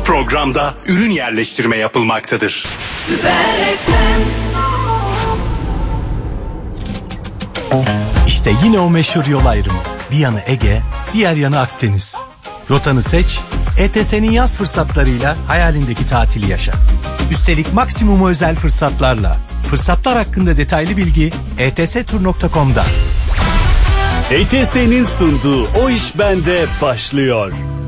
Programda ürün yerleştirme yapılmaktadır. İşte yine o meşhur yol ayrımı. Bir yanı Ege, diğer yanı Akdeniz. Rotanı seç, ETS'nin yaz fırsatlarıyla hayalindeki tatili yaşa. Üstelik maksimum özel fırsatlarla. Fırsatlar hakkında detaylı bilgi etstur.com'da. ETS'nin sunduğu O İş Bende başlıyor.